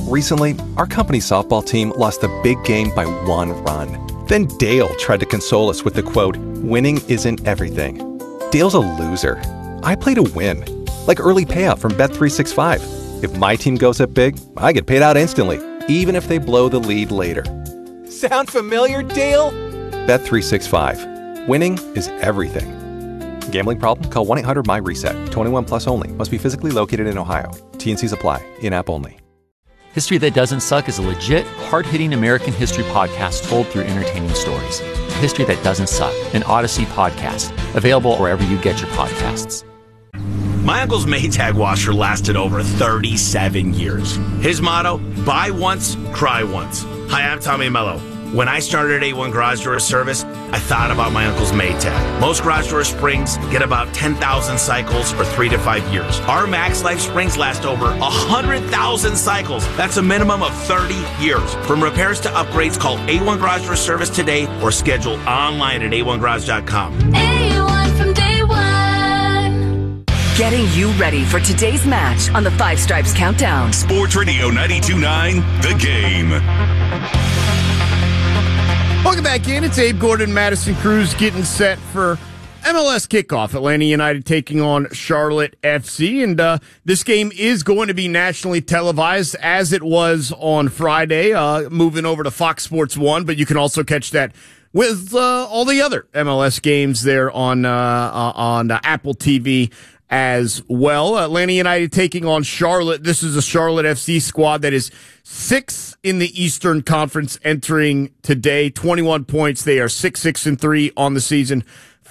Recently, our company softball team lost a big game by 1 run. Then Dale tried to console us with the quote, "Winning isn't everything." Dale's a loser. I play to win. Like early payout from Bet365. If my team goes up big, I get paid out instantly, even if they blow the lead later. Sound familiar, Dale? Bet365. Winning is everything. Gambling problem? Call 1-800-MY-RESET. 21 plus only. Must be physically located in Ohio. T&Cs apply. In-app only. History That Doesn't Suck is a legit, hard-hitting American history podcast told through entertaining stories. History That Doesn't Suck, an Odyssey podcast. Available wherever you get your podcasts. My uncle's Maytag washer lasted over 37 years. His motto, buy once, cry once. Hi, I'm Tommy Mello. When I started A1 Garage Door Service, I thought about my uncle's Maytag. Most garage door springs get about 10,000 cycles or 3 to 5 years. Our Max Life springs last over 100,000 cycles. That's a minimum of 30 years. From repairs to upgrades, call A1 Garage Door Service today or schedule online at a1garage.com. A1 from day one. Getting you ready for today's match on the Five Stripes Countdown. Sports Radio 92.9, The Game. Welcome back in. It's Abe Gordon, Madison Cruz getting set for MLS kickoff. Atlanta United taking on Charlotte FC. And this game is going to be nationally televised as it was on Friday, moving over to Fox Sports 1. But you can also catch that with all the other MLS games there on Apple TV as well. Atlanta United taking on Charlotte. This is a Charlotte FC squad that is 6th in the Eastern Conference entering today. 21 points. They are 6-6-3 on the season.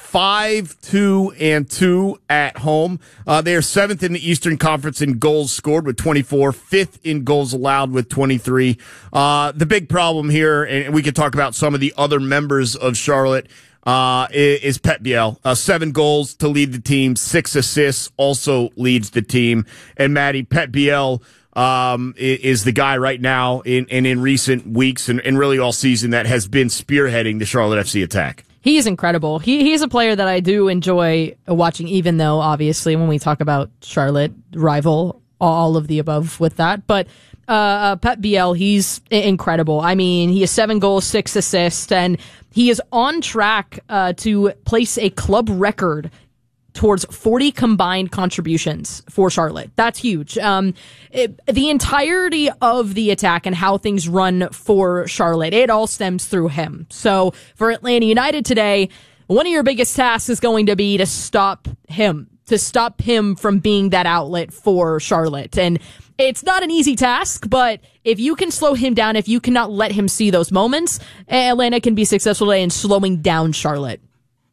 5-2-2 at home. They are 7th in the Eastern Conference in goals scored with 24, 5th in goals allowed with 23. The big problem here, and we can talk about some of the other members of Charlotte, is Pep Biel. 7 goals to lead the team, 6 assists also leads the team. And Maddie, Pep Biel is the guy right now in recent weeks and really all season that has been spearheading the Charlotte FC attack. He is incredible. He's a player that I do enjoy watching, even though obviously when we talk about Charlotte, rival, all of the above with that. But Pep Biel, he's incredible. I mean, he has 7 goals, 6 assists, and he is on track to place a club record towards 40 combined contributions for Charlotte. That's huge. The entirety of the attack and how things run for Charlotte, it all stems through him. So for Atlanta United today, one of your biggest tasks is going to be to stop him from being that outlet for Charlotte. And it's not an easy task, but if you can slow him down, if you cannot let him see those moments, Atlanta can be successful today in slowing down Charlotte.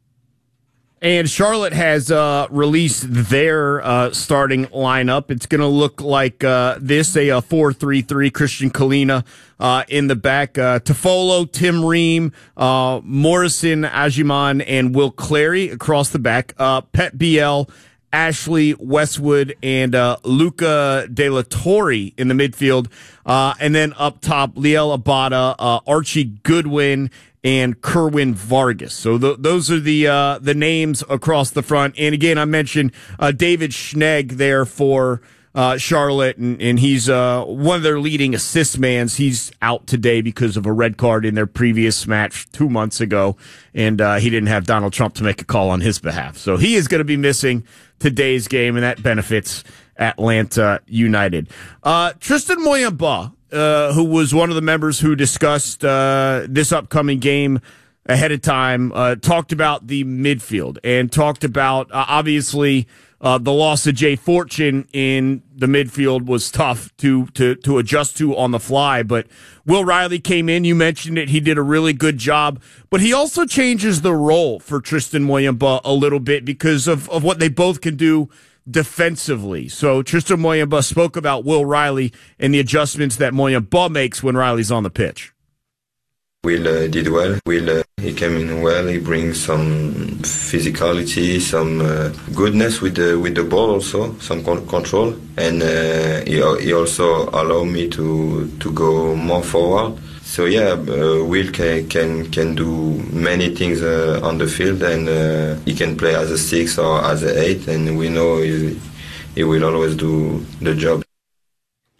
And Charlotte has released their starting lineup. It's going to look like this, a 4-3-3, Christian Kalina in the back. Toffolo, Tim Ream, Morrison, Ajiman, and Will Clary across the back. Pep Biel, Ashley Westwood, and Luca De La Torre in the midfield. And then up top, Liel Abada, Archie Goodwin, and Kerwin Vargas. So those are the names across the front. And again, I mentioned David Schnegg there for Charlotte, and he's one of their leading assist mans. He's out today because of a red card in their previous match 2 months ago, and he didn't have Donald Trump to make a call on his behalf. So he is going to be missing today's game, and that benefits Atlanta United. Tristan Moyamba, who was one of the members who discussed this upcoming game ahead of time, talked about the midfield and talked about, obviously, the loss of Jay Fortune in the midfield was tough to adjust to on the fly. But Will Riley came in. You mentioned it. He did a really good job. But he also changes the role for Tristan Moyamba a little bit because of what they both can do defensively. So Tristan Moyamba spoke about Will Riley and the adjustments that Moyamba makes when Riley's on the pitch. Will did well. Will he came in well. He brings some physicality, some goodness with the ball, also some control, and he also allowed me to go more forward. So yeah, Will can do many things on the field, and he can play as a 6 or as a 8, and we know he will always do the job.